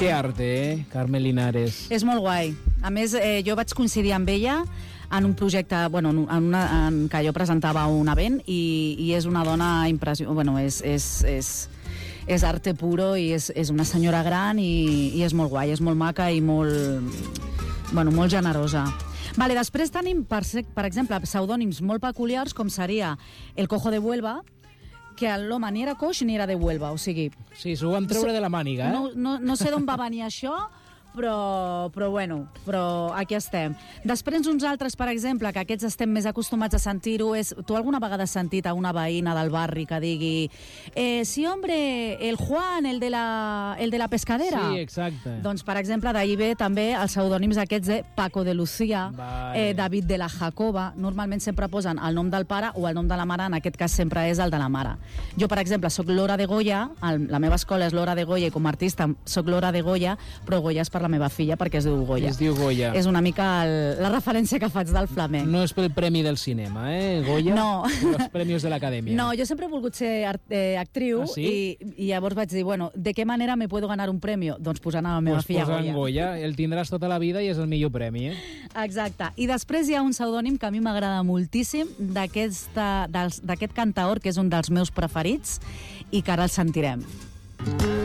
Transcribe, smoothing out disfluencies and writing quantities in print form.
Que arte, Carmen Linares. És molt guai. A més, jo vaig coincidir amb ella en un projecte, en que jo presentava un event i és una dona impressionant. Bueno, és arte puro i és una senyora gran i és molt guai, és molt maca i molt generosa. Vale, després tenim, per exemple, pseudònims molt peculiars, com seria el Cojo de Huelva, que l'home ni era coix ni era de Huelva, o sigui... Sí, s'ho vam treure de la màniga, eh? No sé d'on va venir això, però aquí estem. Després uns altres, per exemple, que aquests estem més acostumats a sentir-ho, és... Tu alguna vegada has sentit a una veïna del barri que digui sí, hombre, el Juan, el de la pescadera? Sí, exacte. Doncs, per exemple, d'ahir ve també els pseudònims aquests de Paco de Lucía, David de la Jacoba. Normalment sempre posen el nom del pare o el nom de la mare, en aquest cas sempre és el de la mare. Jo, per exemple, soc Lora de Goya, la meva escola és Lora de Goya i com a artista soc Lora de Goya, però Goya és per la meva filla perquè es diu Goya. Es diu Goya. És una mica la referència que faig del flamenc. No és pel premi del cinema, Goya? No. Els premis de l'acadèmia. No, jo sempre he volgut ser actriu. Ah, sí? I llavors vaig dir, bueno, ¿de qué manera me puedo ganar un premio? Doncs posant a la meva filla Goya. Posant Goya. El tindràs tota la vida i és el millor premi, Exacte. I després hi ha un pseudònim que a mi m'agrada moltíssim d'aquest cantaor, que és un dels meus preferits, i que ara el sentirem.